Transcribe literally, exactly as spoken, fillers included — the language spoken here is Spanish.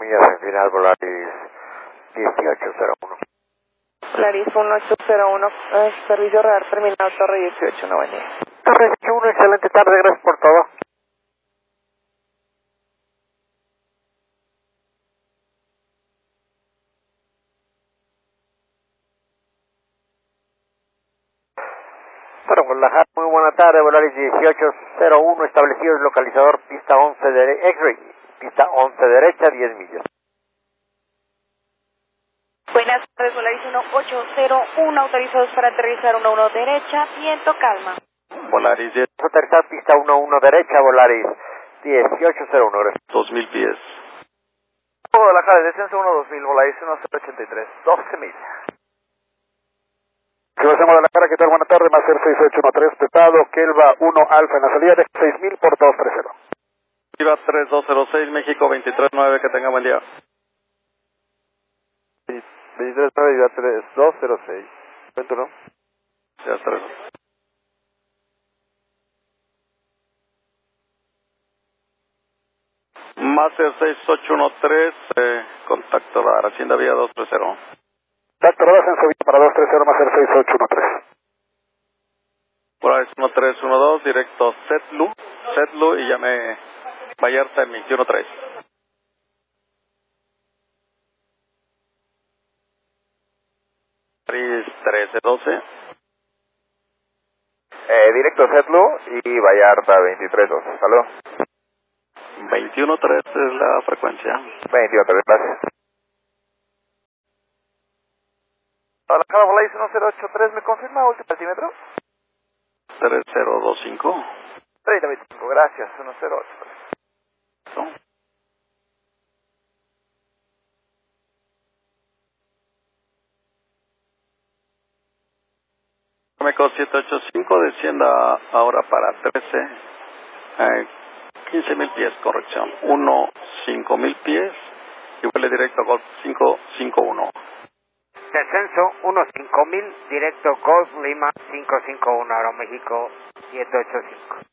millas en final, Volaris dieciocho cero uno. Volaris uno ocho cero uno, eh, servicio radar terminado, Torre dieciocho, no venía. Torre dieciocho uno, excelente tarde, gracias por todo. Bueno, Guadalajara, muy buena tarde, Volaris dieciocho cero uno, establecido el localizador pista once de X-Ray, pista once derecha, diez millas. Buenas tardes, Volaris uno ocho cero uno, autorizados para aterrizar uno uno derecha, viento calma. Volaris diez, aterrizar pista uno uno derecha, Volaris dieciocho cero uno, gracias. dos mil pies. Guadalajara, descenso uno dos mil, Volaris uno cero ochenta y tres, doce millas. Sebastián Guadalajara, ¿qué tal? Buenas tardes, Master seis ocho uno tres, petado, Kelva uno Alfa en la salida de seis mil por dos tres cero. Viva tres dos cero seis, México veintitrés nueve, que tenga buen día. veintitrés nueve, Viva tres dos cero seis. ¿Cuento, no? Ya tres. Master seis ocho uno tres, eh, contacto la Hacienda Vía dos tres cero. Contacto radar ascenso para dos tres cero, Master seis ocho uno tres. Volaris uno tres uno dos, directo Setlu, Setlu y llame Vallarta en veintiuno tres. trece doce. Eh, directo Setlu y Vallarta veintitrés doce, ¿salud? veintiuno tres es la frecuencia. veintiuno tres, gracias. Guadalajara, Volaris uno cero ocho tres, ¿me confirma último altímetro? tres cero dos cinco. treinta veinticinco, gracias, uno cero ocho tres. ¿No? Meco siete ocho cinco, descienda ahora para trece, eh, quince mil pies, corrección, uno cinco mil pies y vuele directo a Golf cinco cinco uno. Descenso uno cinco mil, directo Golf Lima cinco cinco uno, Aeroméxico siete ocho cinco.